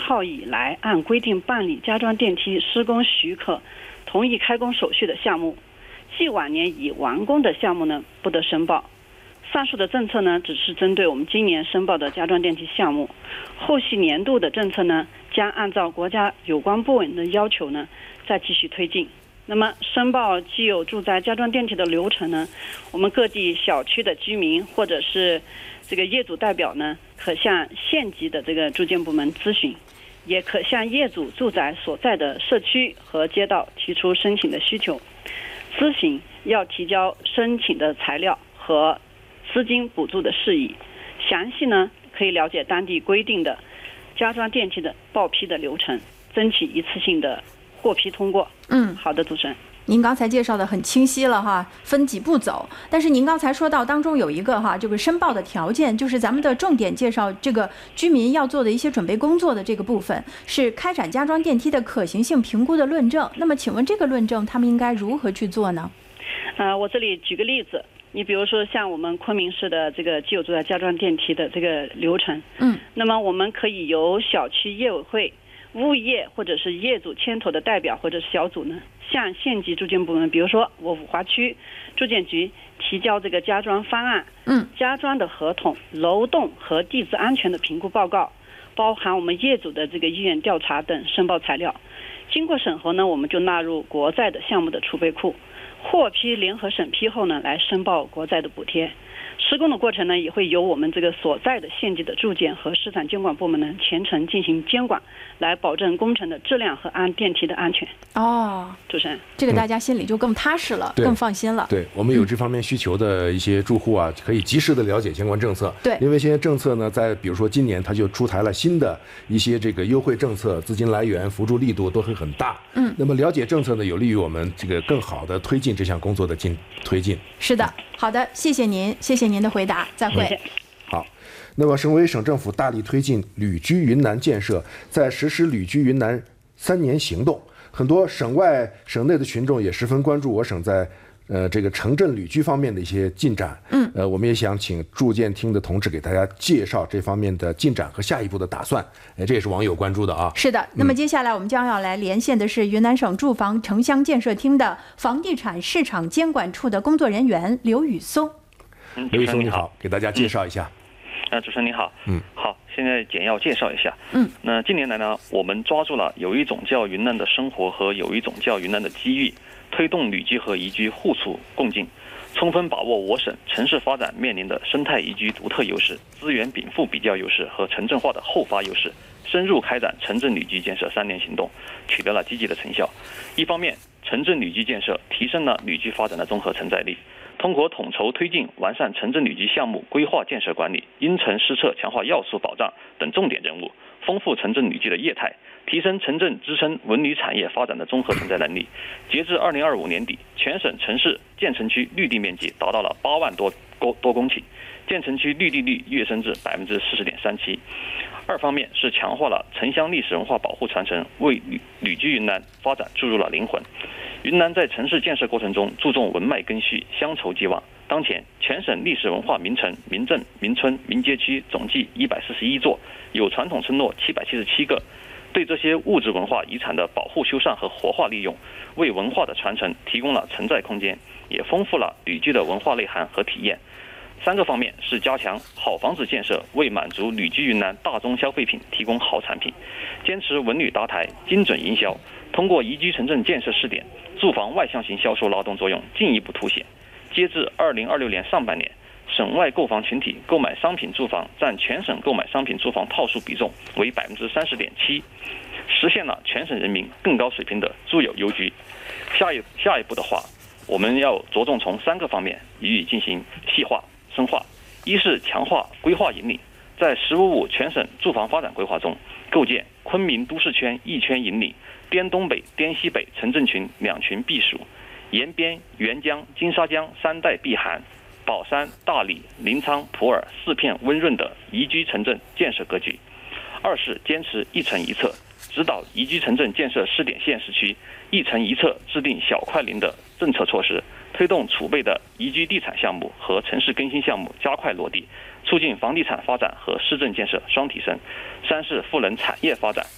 号以来按规定办理家装电梯施工许可、同意开工手续的项目，既往年已完工的项目呢，不得申报。上述的政策呢，只是针对我们今年申报的家装电梯项目，后续年度的政策呢，将按照国家有关部门的要求呢，再继续推进。那么，申报既有住宅家装电梯的流程呢，我们各地小区的居民或者是这个业主代表呢，可向县级的这个住建部门咨询，也可向业主住宅所在的社区和街道提出申请的需求。咨询要提交申请的材料和资金补助的事宜，详细呢可以了解当地规定的家装电梯的报批的流程，争取一次性的获批通过。好的，主持人。 您刚才介绍的很清晰了哈，分几步走。但是您刚才说到当中有一个哈，这个申报的条件，就是咱们的重点介绍这个居民要做的一些准备工作的这个部分，是开展家装电梯的可行性评估的论证。那么请问这个论证他们应该如何去做呢？ 我这里举个例子，你比如说像我们昆明市的这个既有住宅家装电梯的这个流程，那么我们可以由小区业委会、物业或者是业主牵头的代表或者是小组呢，向县级住建部门，比如说我五华区住建局提交这个家装方案、家装的合同、楼栋和地质安全的评估报告，包含我们业主的这个意愿调查等申报材料。经过审核呢，我们就纳入国债的项目的储备库，获批联合审批后呢，来申报国债的补贴。施工的过程呢，也会由我们这个所在的县级的住建和市场监管部门呢全程进行监管，来保证工程的质量和电梯的安全。主持人， 这个大家心里就更踏实了，更放心了。 对，我们有这方面需求的一些住户啊，可以及时的了解相关政策。 对， 因为现在政策呢，在比如说今年它就出台了新的一些这个优惠政策，资金来源、扶助力度都会很大。那么了解政策呢，有利于我们这个更好的推进这项工作的推进。 是的，好的，谢谢您，谢谢您的回答，再会。 好，那么省委省政府大力推进旅居云南建设，在实施旅居云南3年行动，很多省外省内的群众也十分关注我省在这个城镇旅居方面的一些进展。我们也想请住建厅的同志给大家介绍这方面的进展和下一步的打算。这也是网友关注的啊。 是的，那么接下来我们将要来连线的是云南省住房城乡建设厅的房地产市场监管处的工作人员刘宇松。 刘宇松你好，给大家介绍一下。 主持人你好。好，现在简要介绍一下。那近年来呢，我们抓住了有一种叫云南的生活和有一种叫云南的机遇，推动旅居和宜居互促共进，充分把握我省城市发展面临的生态宜居独特优势、资源禀赋比较优势和城镇化的后发优势，深入开展城镇旅居建设3年行动，取得了积极的成效。一方面，城镇旅居建设提升了旅居发展的综合承载力，通过统筹推进完善城镇旅居项目规划建设管理、因城施策强化要素保障等重点任务，丰富城镇旅居的业态，提升城镇支撑文旅产业发展的综合承载能力。截至2025年底，全省城市建成区绿地面积达到了8万多公顷，建成区绿地率跃升至40.37%。二方面是强化了城乡历史文化保护传承，为旅居云南发展注入了灵魂。云南在城市建设过程中注重文脉根续、乡愁继往。当前，全省历史文化名城、名镇、名村、名街区总计141座，有传统村落777个。对这些物质文化遗产的保护修缮和活化利用，为文化的传承提供了承载空间，也丰富了旅居的文化内涵和体验。3个方面是加强好房子建设，为满足旅居云南大宗消费品提供好产品，坚持文旅搭台、精准营销，通过宜居城镇建设试点，住房外向型销售拉动作用进一步凸显。截至2026年上半年，省外购房群体购买商品住房占全省购买商品住房套数比重为30.7%，实现了全省人民更高水平的住有优居。下一步的话，我们要着重从3个方面予以进行细化深化。一是强化规划引领，在“15+5”全省住房发展规划中，构建昆明都市圈1圈引领，滇东北、滇西北城镇群2群避暑，沿边、沅江、金沙江3带避寒，保山、大理、临沧、普洱4片温润的宜居城镇建设格局。二是坚持一城一策，指导宜居城镇建设试点县市区一城一策制定小快灵的政策措施，推动储备的宜居地产项目和城市更新项目加快落地，促进房地产发展和市政建设双提升。三是赋能产业发展，